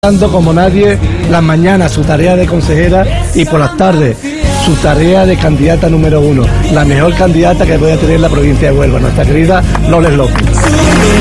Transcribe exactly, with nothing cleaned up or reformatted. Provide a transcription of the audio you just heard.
Tanto como nadie, las mañanas su tarea de consejera y por las tardes su tarea de candidata número uno, la mejor candidata que puede tener la provincia de Huelva, nuestra querida Loles López.